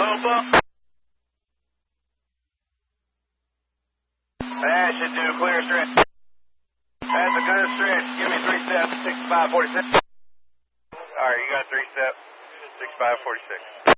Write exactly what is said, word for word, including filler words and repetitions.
That should do. Clear stretch. That's a good stretch. Give me three steps. sixty-five forty-six. All right, you got three steps. sixty-five forty-six.